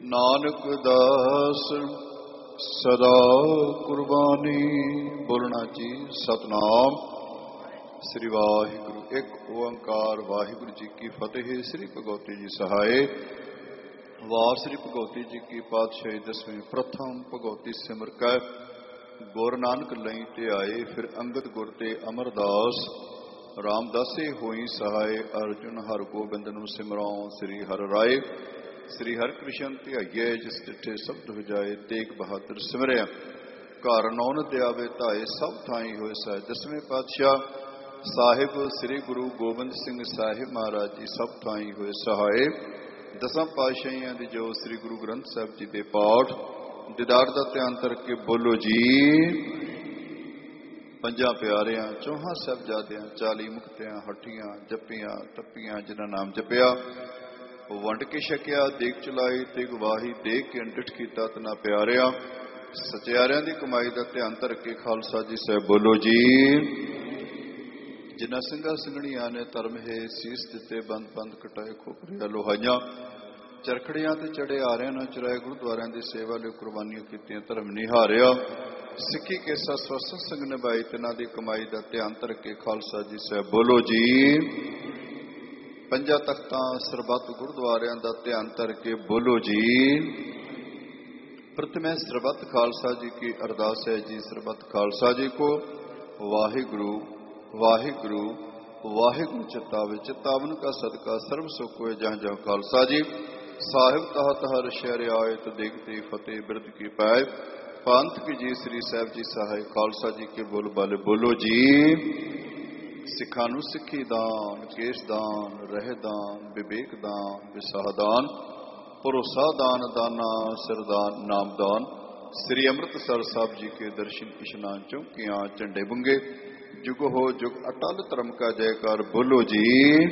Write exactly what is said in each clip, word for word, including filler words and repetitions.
नानक दास सदा कुर्बानी। बोलना जी सतनाम श्री वाहिगुरु। एक ओंकार वाहिगुरु जी की फतेह। श्री भगवती जी सहाय। वार श्री भगवती जी की पातशाही दसवीं। प्रथम भगवती सिमर कै गुर नानक लई ते आए। फिर अंगद गुर ते अमरदास रामदासे होई सहाय। अर्जुन हर गोबिंद नु सिमराओ श्री हर राय। श्री हर कृष्ण ध्याइए जिस डिठे शब्द हो जाए। तेग बहादुर सिमरिया घर नौन दयावे धाए। सब थाई होए सहाय। दसवें पातशाह साहिब श्री गुरु गोबिंद सिंह साहिब महाराज जी सब थाई होए सहाय। दसां पातशाहियां दी जो श्री गुरु ग्रंथ साहिब जी दे पाठ दीदार दा ध्यान करके बोलो जी। पंजा प्यारियां चौहां साहिबजादियां चाली मुक्तियां हठियां जपियां टप्पियां जिन्हां नाम जपिया वंड के छकिया देख चलाई ते गवाही देख के अंडिठ कीता तना प्यारिया। सचियारियां दी कमाई दा ध्यान धर के खालसा जी साहब बोलो जी। जिन्हां ਸਿੰਘਾਂ ਸਿੰਘਣੀਆਂ ने धर्म है सीस दिते बंद बंद कटाए खोपरिया लोहाइयां चरखड़ियां ते चढ़े आरियां ना चुराए। गुरुद्वारियां दी सेवा लई कुर्बानियां कीतियां धर्म निहारिया। सिक्खी केसा स्वसन संग निभाई तिन्हां दी कमाई दा ध्यान धर के खालसा जी साहब बोलो जी। पंजा तख्तां सरबत गुरुद्वारियां दा ध्यान धर के बोलो जी। प्रथम सरबत खालसा जी की अरदास है जी। सरबत खालसा जी को वाहिगुरु वाहिगुरु वाहिगुरु चितावे। चितावन का सदका सर्व सुख हुए जहाँ जहाँ खालसा जी साहिब तहत हर शहर आए। तो देखते फतेह बिरद की पाए पंथ की जी। श्री साहिब जी सहाय खालसा जी के बोल बाले बोलो जी। सिखा नूं सिखी दान केश दान रह दान विवेक दान विसाह दान भरोसा दान दाना सरदान नाम दान। श्री अमृतसर साहब जी के दर्शन इशनान चौकियां झंडे बुंगे जुग हो जुग अटल धर्म का जयकार बोलो जी।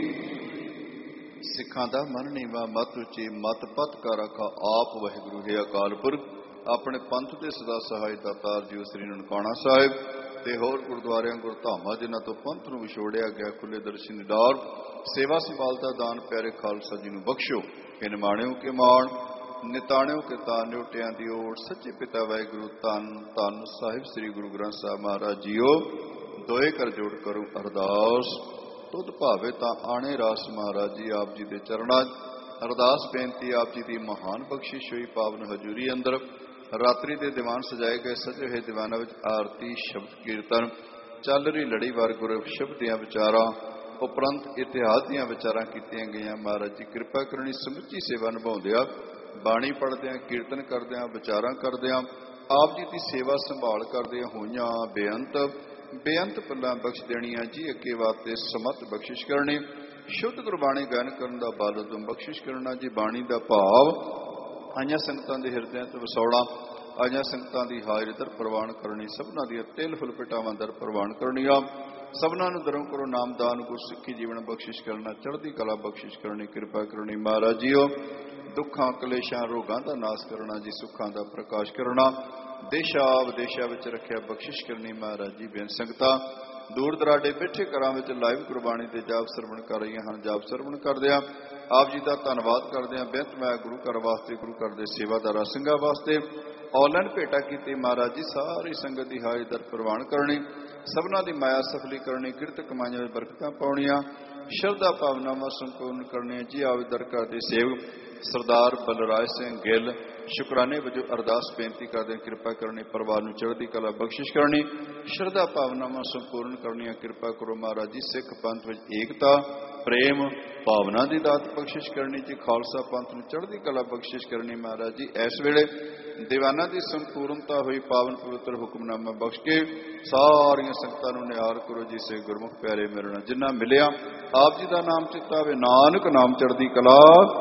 सिखां दा मन नीवा मत उची मत पत का रखा आप वाहिगुरु है अकाल पुरख। अपने पंथ के सदा सहाय दातार जी श्री ननकाणा साहिब ते होर गुरुद्वारियां गुरधामां जिन्हां तो पंथ नूं विछोड़िया गया खुले दर्शन दीदार सेवा संभालता दान प्यारे खालसा जी नूं बख्शो। कि निमाणिओ के माण निताणिओ के तान न्योटियां दी ओट सच्चे पिता वाहिगुरु धन धन साहिब श्री गुरु ग्रंथ साहिब महाराज जीओ। दोए कर जोड़ करूं अरदास तुद भावे तां आणे रास महाराज जी आप जी दे चरणां अरदास बेनती आप जी दी महान बख्शिश होई पावन हजूरी अंदर। रात्रि के दीवान सजाए गए सजे हुए दीवाना विच आरती शब्द कीर्तन चल रही लड़ीवार गुरु शब्द दियां विचारां उपरंत इतिहास दियां विचारां कीतियां गईयां। महाराज जी कृपा करनी समुची सेवा निभाउंदिआं बाणी पढ़दिआं कीर्तन करदिआं विचारां करदिआं आप जी की सेवा संभाल करदिआं होइआं बेअंत बेअंत पल्लां बख्श देणियां जी। अगे वास्ते समत बख्शिश करनी शुद्ध गुरबाणी गायन करन दा बल उदम बख्शिश करना जी। बाणी दा भाव आइयां संगतां दे हिरदिआं ते वसौड़ा आइयां संगतां दी हाज़री दर प्रवान करनी। सबना दी तिल फुल पिटावां दर प्रवान करनिया। सबना नूं दरों करो नामदान गुर सिक्खी जीवन बख्शिश करना चढ़दी कला बख्शिश करनी कृपा करनी। महाराज जीओ दुखां कलेशां रोगां दा नाश करना जी। सुखां दा प्रकाश करना देशा विदेशा विच रखिया बख्शिश करनी। महाराज जी बेन संगतां दूर दराडे बैठे घरां विच लाइव गुरबाणी दे जाप सरवण कर रहीआं हन। जाप सरवण करदिआं आप जी का धन्नवाद करदे हां। बेहत मैं गुरु घर वास्ते गुरु घर के सेवादारा सिंघां वास्ते ऑनलाइन भेटा की। महाराज जी सारी संगत की हाज़री दर प्रवान करनी सबना की माया सफली करनी किरत कमाइयां में बरकतां पाउणियां शरधा भावनावां संपूर्ण करनी जी। आव दर घर के सेवक सरदार बलराज सिंह गिल शुकराने वजों अरदास बेनती करदे कृपा करनी परिवार नूं चढ़दी कला बख्शिश करनी शरधा भावनावां संपूर्ण करनियां कृपा करो। महाराज जी सिख पंथ विच एकता प्रेम भावना की दात बख्शिश करनी जी। खालसा पंथ नूं चढ़दी कला बख्शिश करनी। महाराज जी इस वेले दीवाना की संपूर्णता हुई पावन पवित्र हुक्मनामा बख्श के सारियां संगतां नूं निहाल करो जी। से गुरमुख प्यारे मिलना जिन्ना मिलिया आप जी का नाम चिता वे नानक नाम चढ़दी कला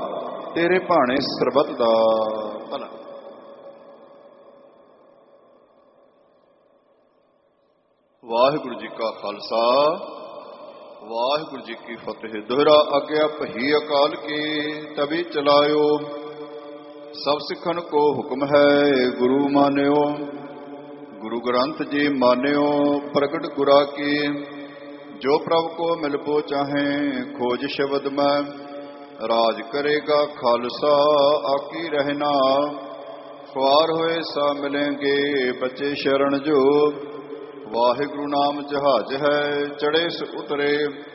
तेरे भाणे सरबत दा भला। वाहिगुरु जी का खालसा वाहिगुरु जी की फतेह। दोहरा आज्ञा भई अकाल की तभी चलायो सब सिखन को हुक्म है गुरु मान्यो। गुरु ग्रंथ जी मान्यो प्रगट गुरा की जो प्रभु को मिलबो चाहे खोज शब्द में ਰਾਜ ਕਰੇਗਾ ਖਾਲਸਾ ਆਕੀ ਰਹਿਣਾ। ਸਵਾਰ ਹੋਏ ਸਾ ਮਿਲेंगे ਬੱਚੇ ਸ਼ਰਨ ਜੋ। ਵਾਹਿਗੁਰੂ ਨਾਮ ਜਹਾਜ ਹੈ ਚੜੇ ਸ ਉਤਰੇ।